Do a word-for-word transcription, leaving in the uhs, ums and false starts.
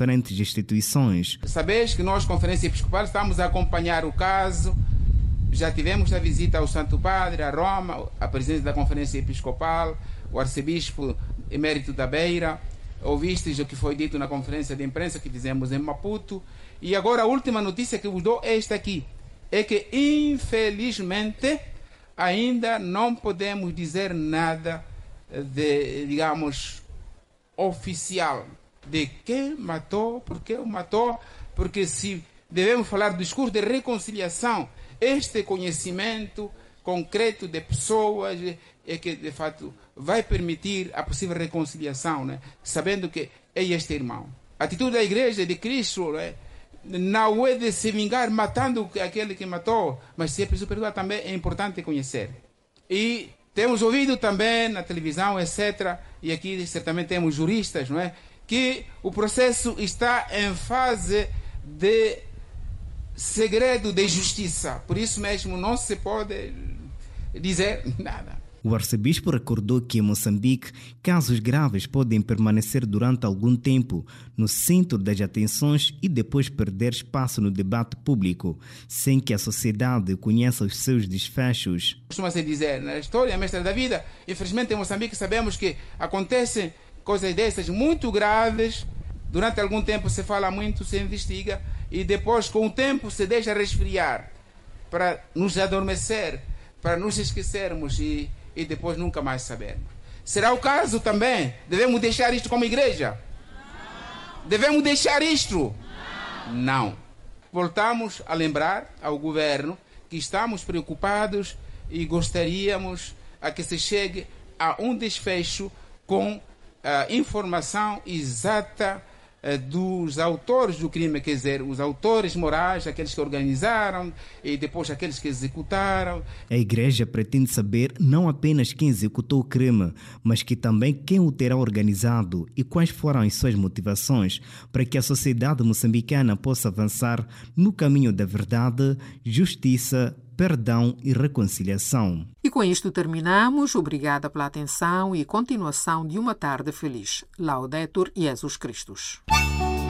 diferentes instituições. Sabes que nós, Conferência Episcopal, estamos a acompanhar o caso. Já tivemos a visita ao Santo Padre, a Roma, a presidente da Conferência Episcopal, o arcebispo emérito da Beira. Ouvistes o que foi dito na conferência de imprensa que fizemos em Maputo. E agora a última notícia que vos dou é esta aqui. É que, infelizmente, ainda não podemos dizer nada de, digamos, oficial de quem matou, por que o matou, porque se devemos falar do discurso de reconciliação, este conhecimento concreto de pessoas é que, de fato, vai permitir a possível reconciliação, né? Sabendo que é este irmão. A atitude da Igreja de Cristo, né? Não é de se vingar matando aquele que matou, mas se é preciso perdoar também é importante conhecer. E temos ouvido também na televisão, etcétera, e aqui certamente temos juristas, não é? Que o processo está em fase de segredo de justiça. Por isso mesmo não se pode dizer nada. O arcebispo recordou que em Moçambique, casos graves podem permanecer durante algum tempo no centro das atenções e depois perder espaço no debate público, sem que a sociedade conheça os seus desfechos. Costuma-se dizer, na história mestra da vida, infelizmente em Moçambique sabemos que acontecem coisas dessas muito graves, durante algum tempo se fala muito, se investiga, e depois com o tempo se deixa resfriar, para nos adormecer, para nos esquecermos e e depois nunca mais sabermos. Será o caso também? Devemos deixar isto como igreja? Não. Devemos deixar isto? Não. Não. Voltamos a lembrar ao governo que estamos preocupados e gostaríamos a que se chegue a um desfecho com a informação exata dos autores do crime, quer dizer, os autores morais, aqueles que organizaram e depois aqueles que executaram. A Igreja pretende saber não apenas quem executou o crime, mas que também quem o terá organizado e quais foram as suas motivações para que a sociedade moçambicana possa avançar no caminho da verdade, justiça, perdão e reconciliação. E com isto terminamos. Obrigada pela atenção e continuação de uma tarde feliz. Laudetur Jesus Christus.